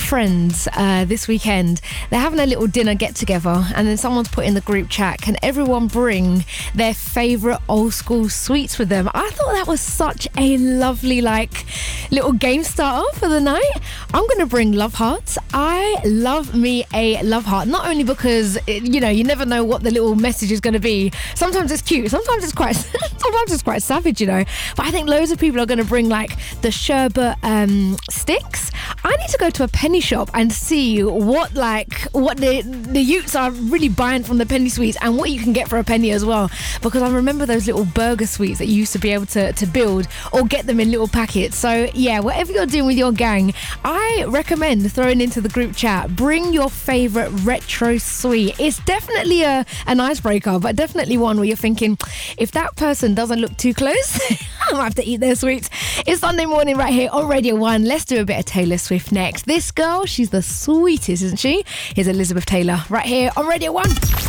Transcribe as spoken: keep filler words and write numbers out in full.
friends uh, this weekend. They're having a little dinner get together, and then someone's put in the group chat, can everyone bring their favourite old school sweets with them? I thought that was such a lovely like little game starter for the night. I'm going to bring love hearts. I love me a love heart, not only because it, you know, you never know what the little message is going to be. Sometimes it's cute, sometimes it's quite sometimes it's quite savage, you know, but I think loads of people are going to bring like the sherbet um, sticks. I need to go to a penny shop and see what like what the the youths are really buying from the penny sweets and what you can get for a penny as well, because I remember those little burger sweets that you used to be able to, to build or get them in little packets. So yeah, whatever you're doing with your gang, I recommend throwing into the group chat, bring your favourite retro sweet. It's definitely a an icebreaker, but definitely one where you're thinking, if that person doesn't look too close, I might have to eat their sweets. It's Sunday morning right here on Radio one. Let's do a bit of Taylor Swift next. This girl, she's the sweetest, isn't she? Here's Elizabeth Taylor right here on Radio one.